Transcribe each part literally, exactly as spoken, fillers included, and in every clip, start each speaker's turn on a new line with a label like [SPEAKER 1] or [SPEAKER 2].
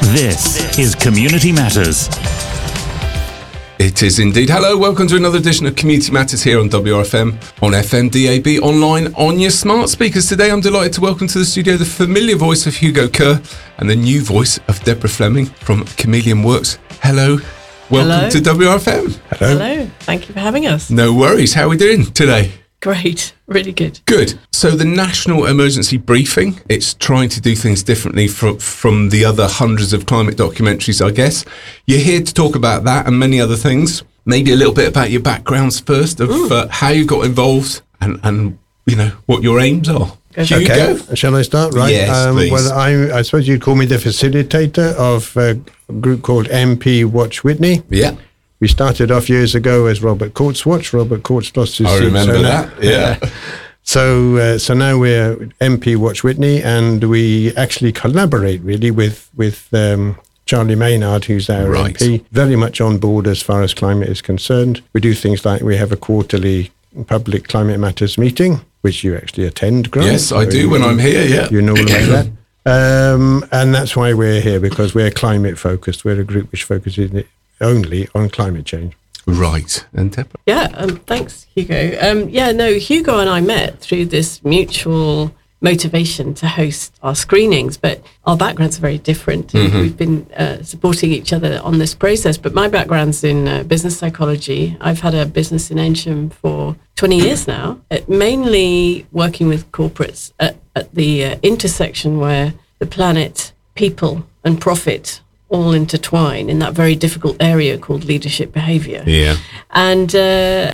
[SPEAKER 1] This is Community Matters.
[SPEAKER 2] It is indeed. Hello, welcome to another edition of Community Matters here on W R F M, on F M, D A B, online, on your smart speakers. Today I'm delighted to welcome to the studio the familiar voice of Hugo Kerr and the new voice of Deborah Fleming from Chameleon Works. Hello, welcome
[SPEAKER 3] Hello.
[SPEAKER 2] to W R F M.
[SPEAKER 3] Hello. Hello, thank you for having us.
[SPEAKER 2] No worries. How are we doing today?
[SPEAKER 3] Great, really good.
[SPEAKER 2] Good. So the National Emergency Briefing, it's trying to do things differently from, from the other hundreds of climate documentaries, I guess. You're here to talk about that and many other things. Maybe a little bit about your backgrounds first, of uh, how you got involved and, and, you know, what your aims are.
[SPEAKER 3] Hugo.
[SPEAKER 4] Okay, shall I start? Right.
[SPEAKER 2] Yes,
[SPEAKER 4] um,
[SPEAKER 2] please.
[SPEAKER 4] Well, I, I suppose you'd call me the facilitator of a group called M P Watch Witney.
[SPEAKER 2] Yeah.
[SPEAKER 4] We started off years ago as Robert Courts Watch. Robert Courts lost his
[SPEAKER 2] I
[SPEAKER 4] seat.
[SPEAKER 2] remember
[SPEAKER 4] so
[SPEAKER 2] that,
[SPEAKER 4] now,
[SPEAKER 2] yeah.
[SPEAKER 4] uh, so, uh, so now we're M P Watch Witney, and we actually collaborate really with with um, Charlie Maynard, who's our
[SPEAKER 2] Right.
[SPEAKER 4] M P, very much on board as far as climate is concerned. We do things like we have a quarterly public climate matters meeting, which you actually attend, Grant.
[SPEAKER 2] Yes, I
[SPEAKER 4] So
[SPEAKER 2] do
[SPEAKER 4] you-
[SPEAKER 2] when I'm here, yeah.
[SPEAKER 4] You know all about that. Um, and that's why we're here, because we're climate focused. We're a group which focuses only on climate change.
[SPEAKER 2] Right. And Deborah?
[SPEAKER 3] Yeah, um, thanks, Hugo. Um, yeah, no, Hugo and I met through this mutual motivation to host our screenings, but our backgrounds are very different.
[SPEAKER 2] Mm-hmm.
[SPEAKER 3] We've been uh, supporting each other on this process, but my background's in uh, business psychology. I've had a business in Ensham for twenty years now, uh, mainly working with corporates at, at the uh, intersection where the planet, people and profit all intertwine in that very difficult area called leadership behavior.
[SPEAKER 2] Yeah.
[SPEAKER 3] And uh,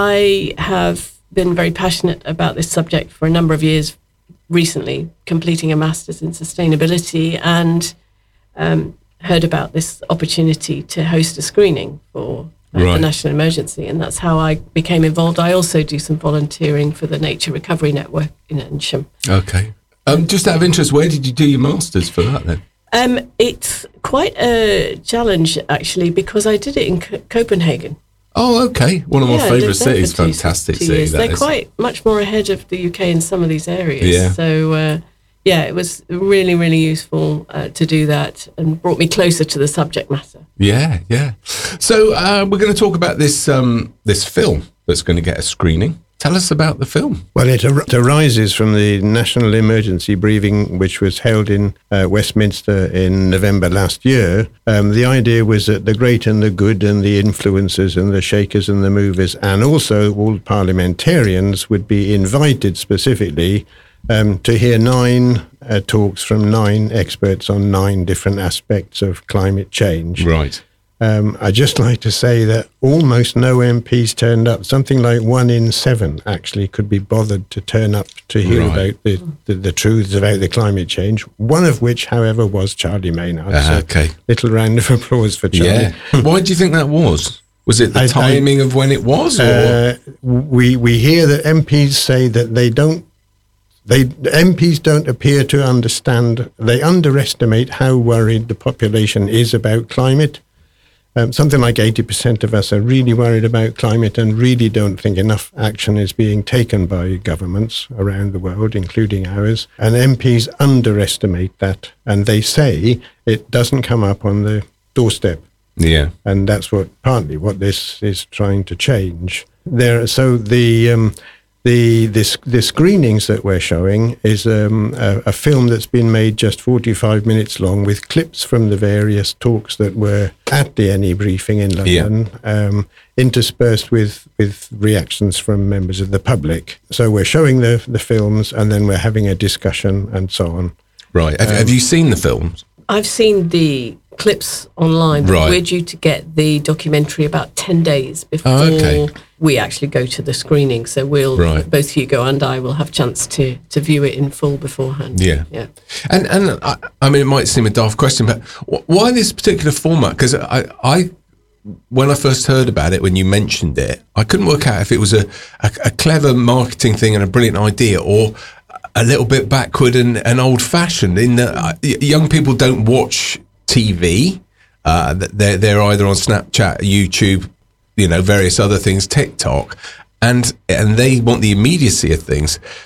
[SPEAKER 3] I have been very passionate about this subject for a number of years, recently completing a master's in sustainability, and um, heard about this opportunity to host a screening for uh,
[SPEAKER 2] Right.
[SPEAKER 3] the national emergency. And that's how I became involved. I also do some volunteering for the Nature Recovery Network in Ensham.
[SPEAKER 2] Okay. Um, just out of interest, where did you do your masters for that then?
[SPEAKER 3] Um, it's quite a challenge, actually, because I did it in Co- Copenhagen.
[SPEAKER 2] Oh, okay. One of my
[SPEAKER 3] Yeah, I
[SPEAKER 2] favourite
[SPEAKER 3] lived there
[SPEAKER 2] cities.
[SPEAKER 3] for two-
[SPEAKER 2] Fantastic
[SPEAKER 3] two
[SPEAKER 2] city.
[SPEAKER 3] years.
[SPEAKER 2] that
[SPEAKER 3] They're
[SPEAKER 2] is.
[SPEAKER 3] quite much more ahead of the U K in some of these areas.
[SPEAKER 2] Yeah.
[SPEAKER 3] So, uh, yeah, it was really, really useful uh, to do that, and brought me closer to the subject matter.
[SPEAKER 2] Yeah, yeah. So uh, we're going to talk about this um, this film that's going to get a screening. Tell us about the film.
[SPEAKER 4] Well, it, ar- it arises from the National Emergency Briefing, which was held in uh, Westminster in November last year. Um, the idea was that the great and the good and the influencers and the shakers and the movers, and also all parliamentarians, would be invited specifically um, to hear nine uh, talks from nine experts on nine different aspects of climate change.
[SPEAKER 2] Right.
[SPEAKER 4] Um, I'd just like to say that almost no M Ps turned up. Something like one in seven actually could be bothered to turn up to hear
[SPEAKER 2] Right.
[SPEAKER 4] about the, the, the truths about the climate change. One of which, however, was Charlie Maynard.
[SPEAKER 2] Ah,
[SPEAKER 4] So
[SPEAKER 2] okay.
[SPEAKER 4] little round of applause for Charlie.
[SPEAKER 2] Yeah. Why do you think that was? Was it the
[SPEAKER 4] I- I-
[SPEAKER 2] timing of when it was? Or?
[SPEAKER 4] Uh, we we hear that M Ps say that they don't. They M Ps don't appear to understand. They underestimate how worried the population is about climate. Um, something like eighty percent of us are really worried about climate and really don't think enough action is being taken by governments around the world, including ours. And M Ps underestimate that, and they say it doesn't come up on the doorstep.
[SPEAKER 2] Yeah.
[SPEAKER 4] And that's what partly what this is trying to change. There, so the um, the this the screenings that we're showing is um, a, a film that's been made just forty-five minutes long, with clips from the various talks that were at the N E briefing in London, um, interspersed with with reactions from members of the public. So we're showing the the films, and then we're having a discussion and so on.
[SPEAKER 2] Right. Have,
[SPEAKER 4] Um,
[SPEAKER 2] have you seen the films?
[SPEAKER 3] I've seen the clips online, but
[SPEAKER 2] Right.
[SPEAKER 3] we're due to get the documentary about ten days before
[SPEAKER 2] Oh, okay.
[SPEAKER 3] we actually go to the screening. So we'll,
[SPEAKER 2] Right.
[SPEAKER 3] both Hugo and I will have chance to, to view it in full beforehand.
[SPEAKER 2] Yeah.
[SPEAKER 3] Yeah.
[SPEAKER 2] And and I, I mean, it might seem a daft question, but wh- why this particular format? Because I, I, when I first heard about it, when you mentioned it, I couldn't work out if it was a, a, a clever marketing thing and a brilliant idea, or a little bit backward and, and old-fashioned. In that uh, y- young people don't watch T V; uh, they're they're either on Snapchat, YouTube, you know, various other things, TikTok, and and they want the immediacy of things.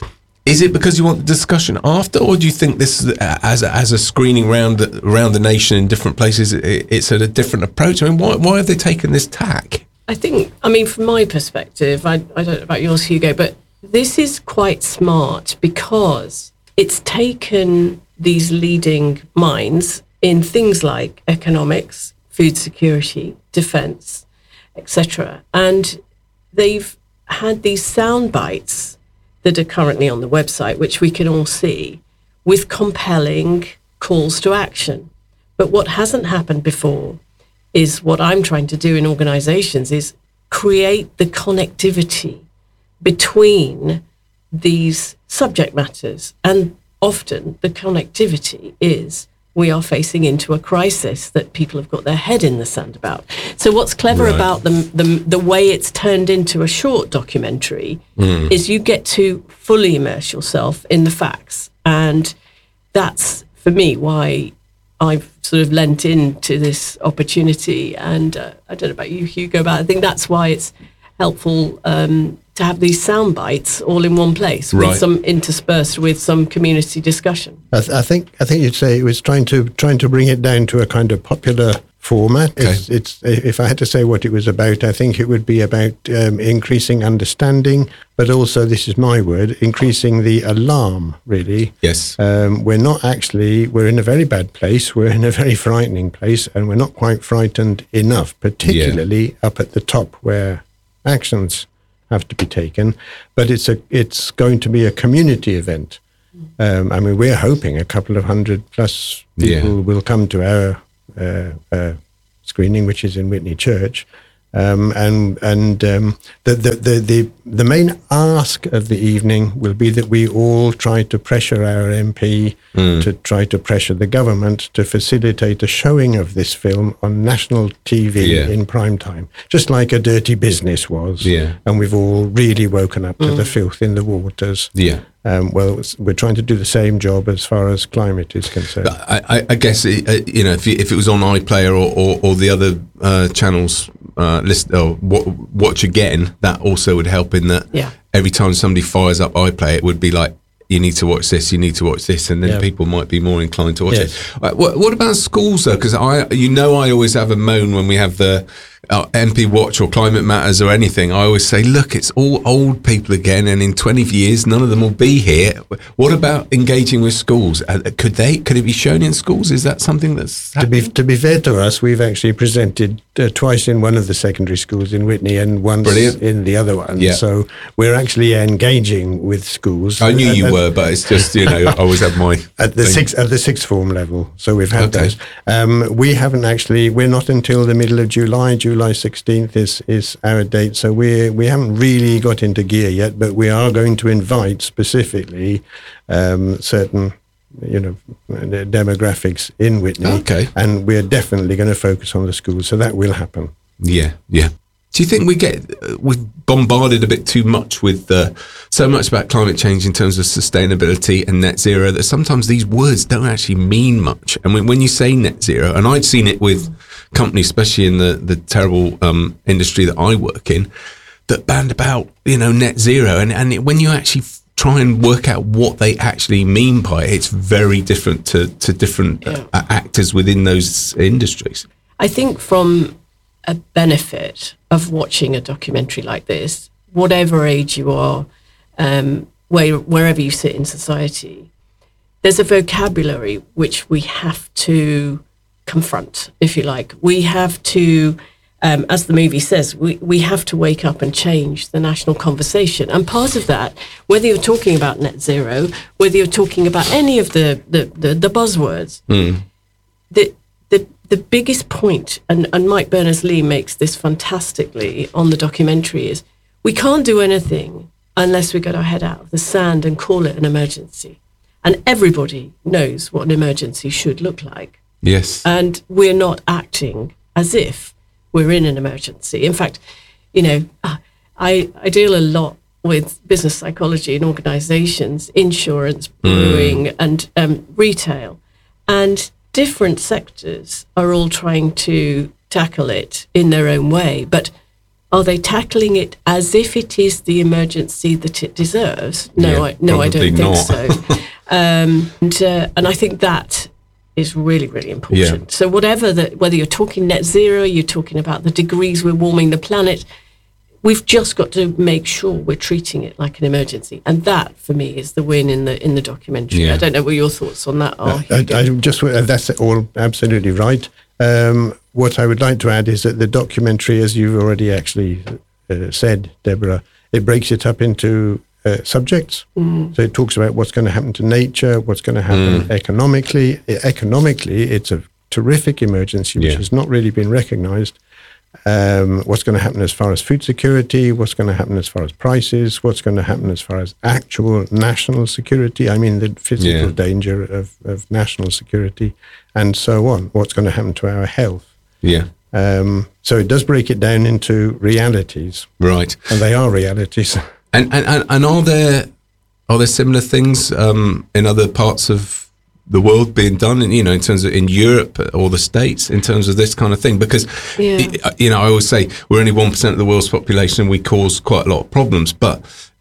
[SPEAKER 2] Is it because you want the discussion after, or do you think this is uh, as a, as a screening round around the nation in different places? It, it's at a different approach. I mean, why why have they taken this tack?
[SPEAKER 3] I think, I mean, from my perspective, I, I don't know about yours, Hugo, but this is quite smart because it's taken these leading minds in things like economics, food security, defence, et cetera, and they've had these sound bites that are currently on the website, which we can all see, with compelling calls to action. But what hasn't happened before is what I'm trying to do in organizations is create the connectivity between these subject matters. And often the connectivity is we are facing into a crisis that people have got their head in the sand about. So what's clever right. about the, the the way it's turned into a short documentary mm. is you get to fully immerse yourself in the facts. And that's, for me, why I've sort of lent into this opportunity. And uh, I don't know about you, Hugo, but I think that's why it's helpful um, to have these sound bites all in one place, with
[SPEAKER 2] right.
[SPEAKER 3] some interspersed with some community discussion.
[SPEAKER 4] I, th- I think I think you'd say it was trying to trying to bring it down to a kind of popular format.
[SPEAKER 2] Okay.
[SPEAKER 4] It's, it's if I had to say what it was about, I think it would be about um, increasing understanding, but also, this is my word, increasing the alarm. Really,
[SPEAKER 2] yes.
[SPEAKER 4] Um, we're not actually we're in a very bad place. We're in a very frightening place, and we're not quite frightened enough, particularly yeah. up at the top where actions have to be taken. But it's a it's going to be a community event. Um, I mean, we're hoping a couple of hundred plus people yeah. will come to our uh, uh, screening, which is in Witney Church. Um, and and um, the, the, the, the, the main ask of the evening will be that we all try to pressure our M P, mm. to try to pressure the government to facilitate a showing of this film on national T V yeah. in prime time, just like A Dirty Business was.
[SPEAKER 2] Yeah. And
[SPEAKER 4] we've all really woken up to mm. the filth in the waters.
[SPEAKER 2] Yeah.
[SPEAKER 4] Um, well, we're trying to do the same job as far as climate is concerned.
[SPEAKER 2] I, I, I guess, it, uh, you know, if, you, if it was on iPlayer or, or, or the other uh, channels, uh, list or watch again, that also would help in that
[SPEAKER 3] yeah.
[SPEAKER 2] every time somebody fires up iPlayer, it would be like, you need to watch this, you need to watch this, and then yeah. people might be more inclined to watch yes. it. Uh, what, what about schools, though? Because I, you know, I always have a moan when we have the uh, M P Watch or Climate Matters or anything. I always say, look, it's all old people again, and in twenty years, none of them will be here. What about engaging with schools? Uh, could they? Could it be shown in schools? Is that something that's happening?
[SPEAKER 4] To be to be fair to us, we've actually presented uh, twice in one of the secondary schools in Witney and once
[SPEAKER 2] Brilliant.
[SPEAKER 4] in the other one.
[SPEAKER 2] Yeah.
[SPEAKER 4] So we're actually engaging with schools.
[SPEAKER 2] I knew
[SPEAKER 4] uh,
[SPEAKER 2] you
[SPEAKER 4] uh,
[SPEAKER 2] were, but it's just, you know, I always have my
[SPEAKER 4] at the
[SPEAKER 2] thing.
[SPEAKER 4] sixth at the sixth form level. So we've had
[SPEAKER 2] Okay.
[SPEAKER 4] those. Um, we haven't actually. We're not until the middle of July. July sixteenth is is our date. So we we haven't really got into gear yet. But we are going to invite specifically um, certain, you know, demographics in Witney.
[SPEAKER 2] Okay.
[SPEAKER 4] And we're definitely going to focus on the schools. So that will happen.
[SPEAKER 2] Yeah, yeah. Do you think we get uh, we've bombarded a bit too much with uh, so much about climate change in terms of sustainability and net zero that sometimes these words don't actually mean much? And when, when you say net zero, and I'd seen it with companies, especially in the the terrible um, industry that I work in, that band about, you know, net zero, and and it, when you actually f- try and work out what they actually mean by it, it's very different to to different
[SPEAKER 3] Yeah.
[SPEAKER 2] uh, actors within those industries.
[SPEAKER 3] I think from a benefit of watching a documentary like this, whatever age you are, um, where, wherever you sit in society, there's a vocabulary which we have to confront, if you like. We have to, um, as the movie says, we, we have to wake up and change the national conversation. And part of that, whether you're talking about net zero, whether you're talking about any of the, the, the, the buzzwords,
[SPEAKER 2] Mm.
[SPEAKER 3] the, the the biggest point, and, and Mike Berners-Lee makes this fantastically on the documentary, is we can't do anything unless we get our head out of the sand and call it an emergency. And everybody knows what an emergency should look like.
[SPEAKER 2] Yes.
[SPEAKER 3] And we're not acting as if we're in an emergency. In fact, you know, I, I deal a lot with business psychology in organizations, insurance, brewing, mm. and um, retail. And different sectors are all trying to tackle it in their own way. But Are they tackling it as if it is the emergency that it deserves? No,
[SPEAKER 2] Yeah,
[SPEAKER 3] I, no, I don't think
[SPEAKER 2] not.
[SPEAKER 3] so. um, and, uh, and I think that is really, really important.
[SPEAKER 2] Yeah.
[SPEAKER 3] So whatever that, whether you're talking net zero, you're talking about the degrees we're warming the planet, we've just got to make sure we're treating it like an emergency, and that, for me, is the win in the in the documentary.
[SPEAKER 2] Yeah.
[SPEAKER 3] I don't know what your thoughts on that are.
[SPEAKER 4] I, I just that's all absolutely right. Um, what I would like to add is that the documentary, as you've already actually uh, said, Deborah, it breaks it up into uh, subjects. Mm. So it talks about what's going to happen to nature, what's going to happen mm. economically. Economically, it's a terrific emergency which
[SPEAKER 2] Yeah.
[SPEAKER 4] has not really been recognised. Um, what's going to happen as far as food security, what's going to happen as far as prices, what's going to happen as far as actual national security, I mean the physical
[SPEAKER 2] Yeah.
[SPEAKER 4] danger of, of national security, and so on, what's going to happen to our health.
[SPEAKER 2] Yeah.
[SPEAKER 4] Um, so it does break it down into realities,
[SPEAKER 2] Right.
[SPEAKER 4] and they are realities.
[SPEAKER 2] And and, and, and are there are there similar things um, in other parts of the world being done, in, you know, in terms of in Europe or the States, in terms of this kind of thing? Because,
[SPEAKER 3] Yeah.
[SPEAKER 2] you know, I always say we're only one percent of the world's population and we cause quite a lot of problems. But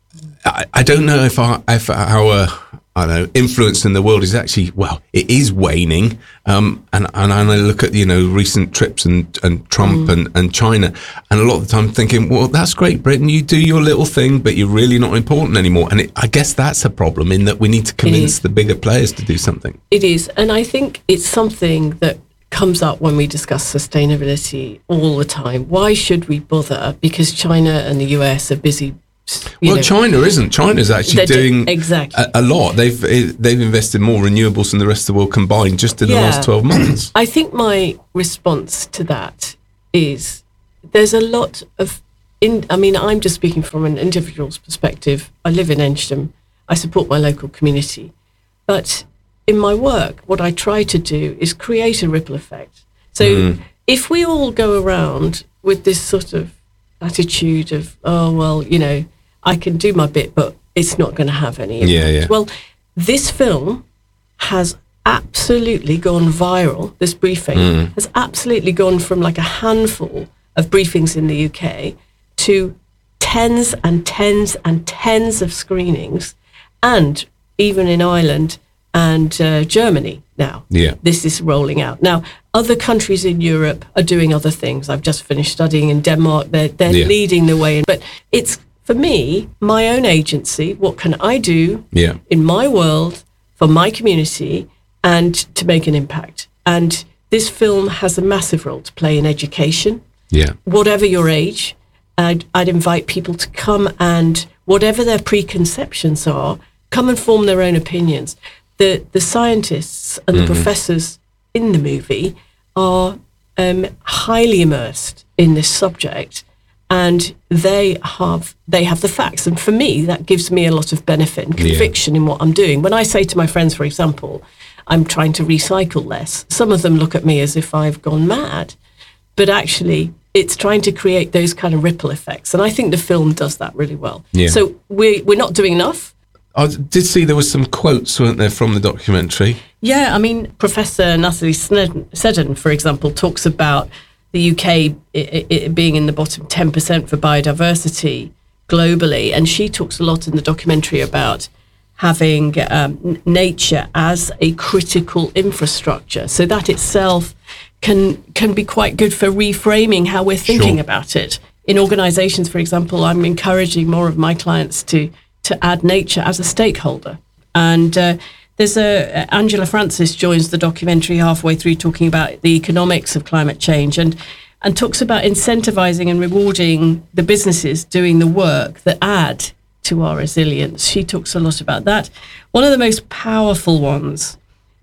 [SPEAKER 2] I, I don't know if our, if our I don't know, influence in the world is actually, well, it is waning. Um, and, and I look at, you know, recent trips and, and Trump mm. and, and China, and a lot of the time thinking, well, that's great, Britain, you do your little thing, but you're really not important anymore. And it, I guess that's a problem, in that we need to convince the bigger players to do something.
[SPEAKER 3] It is. And I think it's something that comes up when we discuss sustainability all the time. Why should we bother? Because China and the U S are busy. You
[SPEAKER 2] well,
[SPEAKER 3] know,
[SPEAKER 2] China isn't. China's actually doing
[SPEAKER 3] exactly.
[SPEAKER 2] a, a lot. They've they've invested more renewables than the rest of the world combined just in the
[SPEAKER 3] Yeah.
[SPEAKER 2] last twelve months.
[SPEAKER 3] I think my response to that is there's a lot of, in, I mean, I'm just speaking from an individual's perspective. I live in Ensham. I support my local community. But in my work, what I try to do is create a ripple effect. So mm. if we all go around with this sort of attitude of, oh, well, you know, I can do my bit, but it's not going to have any impact.
[SPEAKER 2] Yeah, yeah.
[SPEAKER 3] Well, this film has absolutely gone viral. This briefing mm. has absolutely gone from like a handful of briefings in the U K to tens and tens and tens of screenings, and even in Ireland and uh, Germany now.
[SPEAKER 2] Yeah.
[SPEAKER 3] This is rolling out. Now, other countries in Europe are doing other things. I've just finished studying in Denmark. They're, they're
[SPEAKER 2] Yeah.
[SPEAKER 3] leading the way. But it's, for me, my own agency. What can I do
[SPEAKER 2] Yeah.
[SPEAKER 3] in my world, for my community, and to make an impact? And this film has a massive role to play in education.
[SPEAKER 2] Yeah.
[SPEAKER 3] Whatever your age, I'd, I'd invite people to come and, whatever their preconceptions are, come and form their own opinions. The the scientists and the mm-hmm. professors in the movie are um, highly immersed in this subject, and they have they have the facts. And for me, that gives me a lot of benefit and conviction yeah. in what I'm doing. When I say to my friends, for example, I'm trying to recycle less, some of them look at me as if I've gone mad. But actually, it's trying to create those kind of ripple effects. And I think the film does that really well.
[SPEAKER 2] Yeah.
[SPEAKER 3] So we, we're not doing enough.
[SPEAKER 2] I did see there was some quotes, weren't there, from the documentary?
[SPEAKER 3] Yeah, I mean, Professor Natalie Seddon, for example, talks about the U K it, it being in the bottom ten percent for biodiversity globally. And she talks a lot in the documentary about having um, nature as a critical infrastructure. So that itself can can be quite good for reframing how we're thinking
[SPEAKER 2] Sure.
[SPEAKER 3] about it. In organizations, for example, I'm encouraging more of my clients to to add nature as a stakeholder. And uh, there's a, Angela Francis joins the documentary halfway through talking about the economics of climate change, and, and talks about incentivizing and rewarding the businesses doing the work that add to our resilience. She talks a lot about that. One of the most powerful ones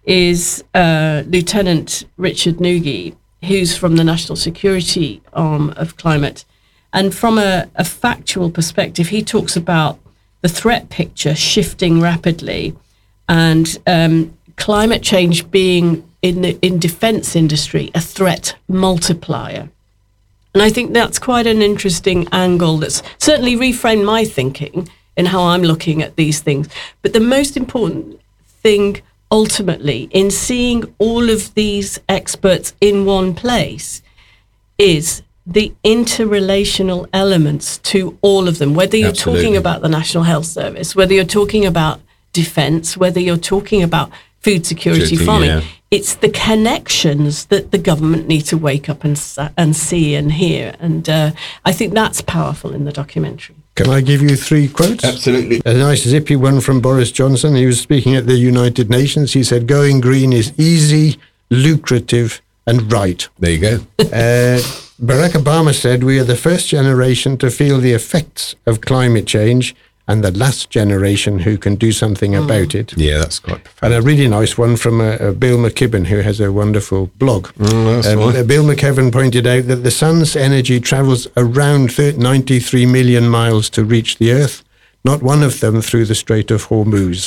[SPEAKER 3] is uh, Lieutenant Richard Noogie, who's from the National Security arm of climate. And from a, a factual perspective, he talks about the threat picture shifting rapidly, and um, climate change being in the in defence industry a threat multiplier. And I think that's quite an interesting angle that's certainly reframed my thinking in how I'm looking at these things. But the most important thing ultimately in seeing all of these experts in one place is the interrelational elements to all of them, whether you're
[SPEAKER 2] Absolutely.
[SPEAKER 3] talking about the National Health Service, whether you're talking about defence, whether you're talking about food security,
[SPEAKER 2] Security,
[SPEAKER 3] farming.
[SPEAKER 2] yeah.
[SPEAKER 3] It's the connections that the government need to wake up and sa- and see and hear. And uh, I think that's powerful in the documentary.
[SPEAKER 4] Can I give you three quotes?
[SPEAKER 2] Absolutely.
[SPEAKER 4] A nice zippy one from Boris Johnson. He was speaking at the United Nations. He said, going green is easy, lucrative, and right.
[SPEAKER 2] There you go.
[SPEAKER 4] Uh, Barack Obama said, we are the first generation to feel the effects of climate change and the last generation who can do something mm. about it.
[SPEAKER 2] Yeah, that's quite profound.
[SPEAKER 4] And a really nice one from uh, uh, Bill McKibben, who has a wonderful blog.
[SPEAKER 2] Mm, that's
[SPEAKER 4] um,
[SPEAKER 2] nice.
[SPEAKER 4] uh, Bill McKibben pointed out that the sun's energy travels around ninety-three million miles to reach the Earth, not one of them through the Strait of Hormuz.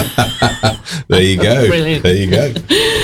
[SPEAKER 2] There you go.
[SPEAKER 3] Brilliant.
[SPEAKER 2] There you go.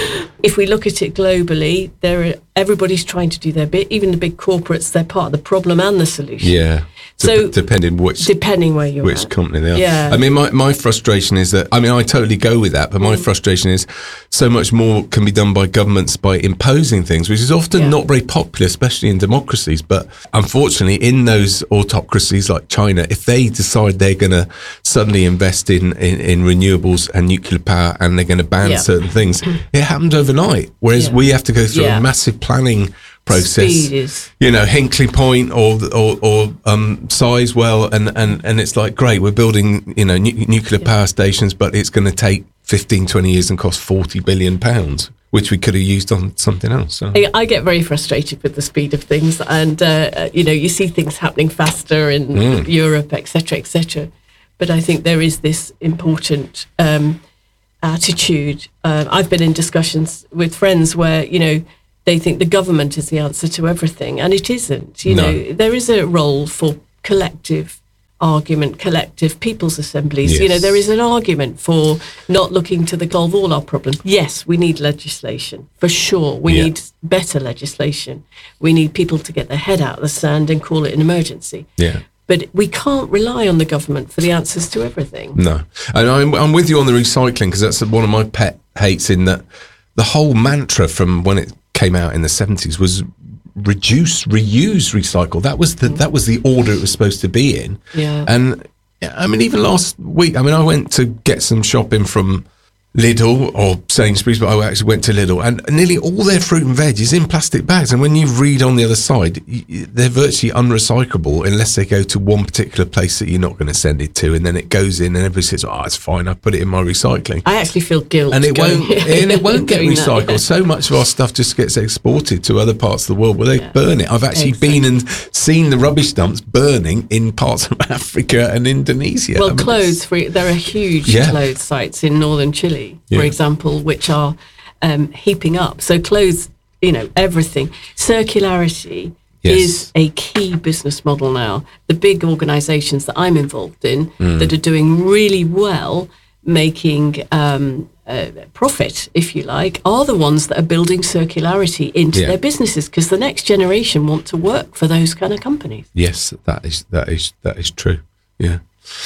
[SPEAKER 3] If we look at it globally, there are, everybody's trying to do their bit. Even the big corporates, they're part of the problem and the solution.
[SPEAKER 2] Yeah.
[SPEAKER 3] So
[SPEAKER 2] Dep- depending which
[SPEAKER 3] depending where you're
[SPEAKER 2] which
[SPEAKER 3] at.
[SPEAKER 2] company they are.
[SPEAKER 3] Yeah.
[SPEAKER 2] I mean, my, my frustration is that, I mean, I totally go with that, but my mm. frustration is so much more can be done by governments by imposing things, which is often
[SPEAKER 3] yeah.
[SPEAKER 2] not very popular, especially in democracies. But unfortunately, in those autocracies like China, if they decide they're going to suddenly invest in, in, in renewables and nuclear power and they're going to ban
[SPEAKER 3] yeah.
[SPEAKER 2] certain things, it happens overnight. Whereas
[SPEAKER 3] yeah.
[SPEAKER 2] we have to go through
[SPEAKER 3] yeah.
[SPEAKER 2] a massive planning process.
[SPEAKER 3] Speed is.
[SPEAKER 2] You know, Hinkley Point or or, or um, Sizewell, and, and, and it's like, great, we're building, you know, nu- nuclear
[SPEAKER 3] yeah.
[SPEAKER 2] power stations, but it's going to take fifteen, twenty years and cost forty billion pounds, which we could have used on something else. So.
[SPEAKER 3] I, I get very frustrated with the speed of things, and uh, you know, you see things happening faster in
[SPEAKER 2] Mm.
[SPEAKER 3] Europe, et cetera, et cetera. But I think there is this important um, attitude. Uh, I've been in discussions with friends where, you know, they think the government is the answer to everything, and it isn't. You
[SPEAKER 2] No.
[SPEAKER 3] know, there is a role for collective argument, collective people's assemblies.
[SPEAKER 2] Yes.
[SPEAKER 3] You know, there is an argument for not looking to the solve all our problems. Yes, we need legislation, for sure. We
[SPEAKER 2] Yeah.
[SPEAKER 3] need better legislation. We need people to get their head out of the sand and call it an emergency.
[SPEAKER 2] Yeah.
[SPEAKER 3] But we can't rely on the government for the answers to everything.
[SPEAKER 2] No. And I'm, I'm with you on the recycling, because that's one of my pet hates, in that the whole mantra from when it came out in the seventies was reduce, reuse, recycle. That was the that was the order it was supposed to be in.
[SPEAKER 3] Yeah.
[SPEAKER 2] And I mean, even last week, I mean, I went to get some shopping from Lidl or Sainsbury's, but I actually went to Lidl, and nearly all their fruit and veg is in plastic bags. And when you read on the other side, they're virtually unrecyclable unless they go to one particular place that you're not going to send it to, and then it goes in, and everybody says, "Oh, it's fine. I put it in my recycling."
[SPEAKER 3] I actually feel guilt.
[SPEAKER 2] And it
[SPEAKER 3] going-
[SPEAKER 2] won't, and it won't get
[SPEAKER 3] doing that,
[SPEAKER 2] recycled.
[SPEAKER 3] yeah.
[SPEAKER 2] So much of our stuff just gets exported to other parts of the world where they
[SPEAKER 3] Yeah.
[SPEAKER 2] burn it. I've actually
[SPEAKER 3] Exactly.
[SPEAKER 2] been and seen the rubbish dumps burning in parts of Africa and Indonesia.
[SPEAKER 3] Well,
[SPEAKER 2] I mean,
[SPEAKER 3] clothes, for, there are huge
[SPEAKER 2] Yeah.
[SPEAKER 3] clothes sites in northern Chile,
[SPEAKER 2] Yeah.
[SPEAKER 3] for example, which are um, heaping up. So clothes, you know, everything. Circularity
[SPEAKER 2] Yes.
[SPEAKER 3] is a key business model now. The big organisations that I'm involved in
[SPEAKER 2] Mm.
[SPEAKER 3] that are doing really well, making um, uh, profit, if you like, are the ones that are building circularity into
[SPEAKER 2] Yeah.
[SPEAKER 3] their businesses, because the next generation want to work for those kind of companies.
[SPEAKER 2] Yes, that is that is that is true. Yeah.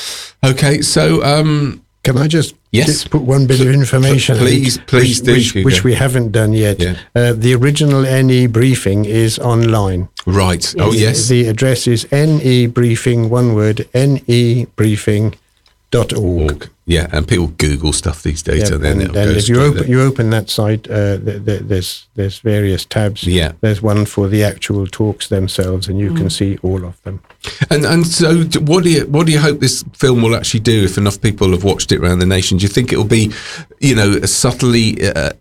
[SPEAKER 2] Okay, so um,
[SPEAKER 4] Can I just,
[SPEAKER 2] Yes.
[SPEAKER 4] just put one bit of information out,
[SPEAKER 2] Please, please
[SPEAKER 4] which,
[SPEAKER 2] do,
[SPEAKER 4] which,
[SPEAKER 2] Hugo.
[SPEAKER 4] which we haven't done yet.
[SPEAKER 2] Yeah.
[SPEAKER 4] Uh, the original N E briefing is online.
[SPEAKER 2] right. Oh yes.
[SPEAKER 4] The address is ne briefing, one word, ne briefing dot org.
[SPEAKER 2] Org. Yeah, and people Google stuff these days,
[SPEAKER 4] Yeah,
[SPEAKER 2] and then
[SPEAKER 4] and,
[SPEAKER 2] it'll
[SPEAKER 4] and
[SPEAKER 2] go
[SPEAKER 4] if you
[SPEAKER 2] straight
[SPEAKER 4] open
[SPEAKER 2] there.
[SPEAKER 4] you open that site, uh, th- th- there's there's various tabs.
[SPEAKER 2] Yeah.
[SPEAKER 4] There's one for the actual talks themselves, and you
[SPEAKER 3] Mm.
[SPEAKER 4] can see all of them.
[SPEAKER 2] And and so, d- what do you what do you hope this film will actually do if enough people have watched it around the nation? Do you think it will be, you know, subtly uh,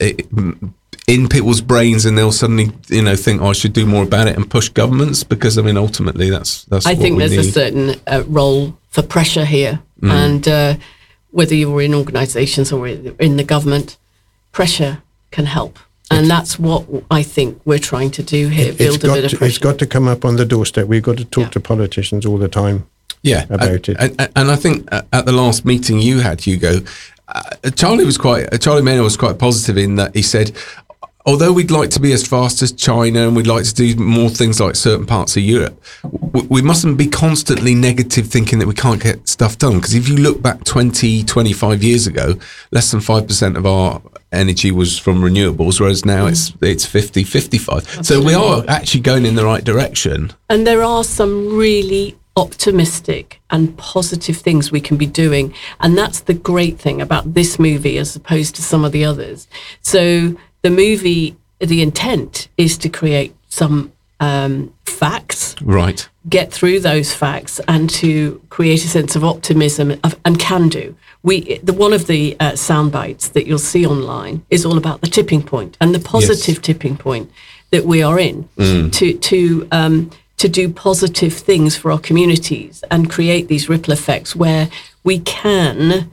[SPEAKER 2] in people's brains, and they'll suddenly, you know, think, oh, I should do more about it and push governments? Because I mean, ultimately, that's that's.
[SPEAKER 3] I
[SPEAKER 2] what
[SPEAKER 3] think
[SPEAKER 2] we
[SPEAKER 3] there's
[SPEAKER 2] need.
[SPEAKER 3] a certain uh, role for pressure here,
[SPEAKER 2] Mm.
[SPEAKER 3] and uh, whether you're in organisations or in the government, pressure can help, and that's what I think we're trying to do here:
[SPEAKER 4] It's
[SPEAKER 3] build a
[SPEAKER 4] got
[SPEAKER 3] bit of
[SPEAKER 4] to,
[SPEAKER 3] pressure.
[SPEAKER 4] it's got to come up on the doorstep. We've got to talk
[SPEAKER 3] Yeah.
[SPEAKER 4] to politicians all the time.
[SPEAKER 2] Yeah,
[SPEAKER 4] about
[SPEAKER 2] and,
[SPEAKER 4] it.
[SPEAKER 2] And, and I think at the last meeting you had, Hugo, uh, Charlie was quite, uh, Charlie Maynard was quite positive in that he said, although we'd like to be as fast as China and we'd like to do more things like certain parts of Europe, we, we mustn't be constantly negative thinking that we can't get stuff done. Because if you look back twenty, twenty-five years ago, less than five percent of our energy was from renewables, whereas now mm. it's it's fifty, fifty-five. So we are actually going in the right direction.
[SPEAKER 3] And there are some really optimistic and positive things we can be doing. And that's the great thing about this movie as opposed to some of the others. So the movie, the intent is to create some um, facts.
[SPEAKER 2] Right.
[SPEAKER 3] Get through those facts and to create a sense of optimism of, and can do. We the one of the uh, sound bites that you'll see online is all about the tipping point and the positive yes. tipping point that we are in mm. to to um, to do positive things for our communities and create these ripple effects where we can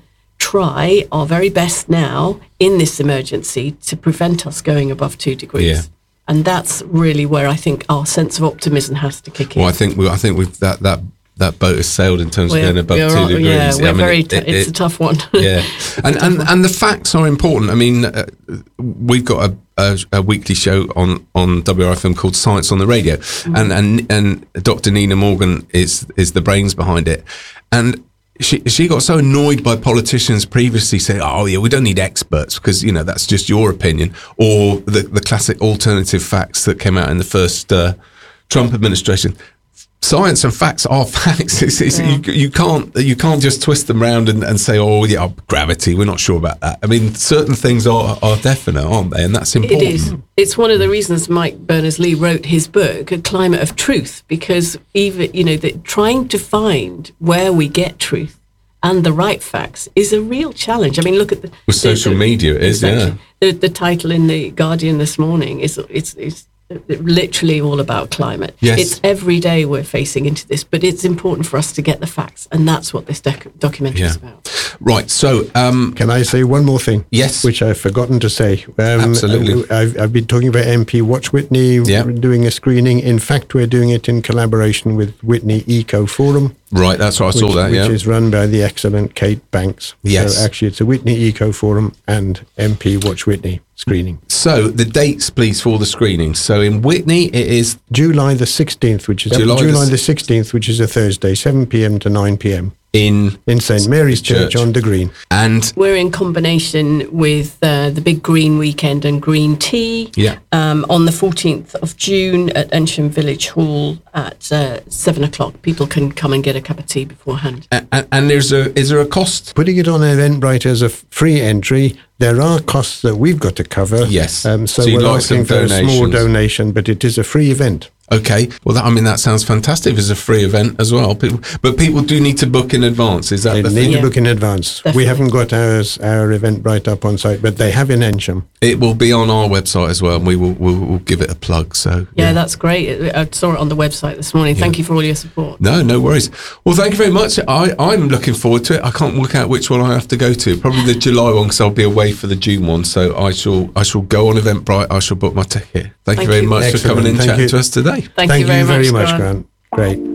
[SPEAKER 3] try our very best now in this emergency to prevent us going above two degrees.
[SPEAKER 2] Yeah.
[SPEAKER 3] And that's really where I think our sense of optimism has to kick in.
[SPEAKER 2] Well, I think we, I think we've that that. That boat has sailed in terms
[SPEAKER 3] we're,
[SPEAKER 2] of going above two
[SPEAKER 3] all,
[SPEAKER 2] degrees.
[SPEAKER 3] Yeah, we're
[SPEAKER 2] I mean,
[SPEAKER 3] very.
[SPEAKER 2] it,
[SPEAKER 3] T-
[SPEAKER 2] it,
[SPEAKER 3] it's
[SPEAKER 2] it,
[SPEAKER 3] a tough one.
[SPEAKER 2] Yeah, and and, and the facts are important. I mean, uh, we've got a, a, a weekly show on, on W R F M called Science on the Radio, mm-hmm. and and and Doctor Nina Morgan is is the brains behind it, and. She she got so annoyed by politicians previously saying, "Oh yeah, we don't need experts because you know that's just your opinion," or the the classic alternative facts that came out in the first uh, Trump administration. Science and facts are facts. It's, it's, yeah. you, you can't you can't just twist them around and, and say, "Oh yeah, gravity. We're not sure about that." I mean, certain things are, are definite, aren't they? And that's important.
[SPEAKER 3] It is. It's one of the reasons Mike Berners-Lee wrote his book, A Climate of Truth, because even you know that trying to find where we get truth and the right facts is a real challenge. I mean, look at the
[SPEAKER 2] with social
[SPEAKER 3] the,
[SPEAKER 2] media. It is
[SPEAKER 3] exactly.
[SPEAKER 2] yeah.
[SPEAKER 3] The, the title in the Guardian this morning is it's. it's literally all about climate.
[SPEAKER 2] Yes.
[SPEAKER 3] It's every day we're facing into this, but it's important for us to get the facts, and that's what this doc- documentary
[SPEAKER 2] yeah.
[SPEAKER 3] is about.
[SPEAKER 2] Right. So, um,
[SPEAKER 4] can I say one more thing?
[SPEAKER 2] Yes.
[SPEAKER 4] Which I've forgotten to say. Um,
[SPEAKER 2] Absolutely.
[SPEAKER 4] I've, I've been talking about M P Watch Witney
[SPEAKER 2] yeah.
[SPEAKER 4] doing a screening. In fact, we're doing it in collaboration with Witney Eco Forum.
[SPEAKER 2] Right, that's right. I saw
[SPEAKER 4] which,
[SPEAKER 2] that.
[SPEAKER 4] Which
[SPEAKER 2] yeah.
[SPEAKER 4] is run by the excellent Kate Banks.
[SPEAKER 2] Yes.
[SPEAKER 4] So actually, it's a Witney Eco Forum and M P Watch Witney screening.
[SPEAKER 2] So the dates, please, for the screening. So in Witney, it is
[SPEAKER 4] July the sixteenth, which is
[SPEAKER 2] July,
[SPEAKER 4] July
[SPEAKER 2] the,
[SPEAKER 4] the sixteenth, which is a Thursday, seven p.m. to nine p.m.
[SPEAKER 2] in
[SPEAKER 4] in Saint Mary's Church, Church on the Green.
[SPEAKER 2] And
[SPEAKER 3] we're in combination with uh, the Big Green Weekend and Green Tea
[SPEAKER 2] yeah.
[SPEAKER 3] um, on the fourteenth of June at Ensham Village Hall at uh, seven o'clock. People can come and get a cup of tea beforehand.
[SPEAKER 2] And, and there's a is there a cost?
[SPEAKER 4] Putting it on Eventbrite as a free entry, there are costs that we've got to cover.
[SPEAKER 2] Yes.
[SPEAKER 4] Um, so,
[SPEAKER 2] So you'd
[SPEAKER 4] we're
[SPEAKER 2] like
[SPEAKER 4] asking
[SPEAKER 2] some
[SPEAKER 4] for a small
[SPEAKER 2] donations.
[SPEAKER 4] donation, but it is a free event.
[SPEAKER 2] Okay. Well, that, I mean, that sounds fantastic. It's a free event as well. People, but people do need to book in advance. Is that
[SPEAKER 4] They
[SPEAKER 2] the
[SPEAKER 4] need
[SPEAKER 2] thing?
[SPEAKER 4] to
[SPEAKER 3] Yeah.
[SPEAKER 4] book in advance.
[SPEAKER 3] Definitely.
[SPEAKER 4] We haven't got ours, our Eventbrite up on site, but they have in Ensham.
[SPEAKER 2] It will be on our website as well, and we will we'll, we'll give it a plug. So
[SPEAKER 3] Yeah, that's great. I saw it on the website this morning. Thank you for all your support.
[SPEAKER 2] No, no worries. Well, thank you very much. I, I'm looking forward to it. I can't work out which one I have to go to. Probably the July one because I'll be away for the June one. So I shall I shall go on Eventbrite. I shall book my ticket. Thank,
[SPEAKER 3] Thank
[SPEAKER 2] you very
[SPEAKER 3] you.
[SPEAKER 2] much
[SPEAKER 4] Excellent.
[SPEAKER 2] for coming and
[SPEAKER 4] Thank
[SPEAKER 2] chatting
[SPEAKER 4] you.
[SPEAKER 2] to us today.
[SPEAKER 3] Thank,
[SPEAKER 4] Thank
[SPEAKER 3] you very
[SPEAKER 4] you very
[SPEAKER 3] much,
[SPEAKER 4] much,
[SPEAKER 3] Grant.
[SPEAKER 4] Grant. Great.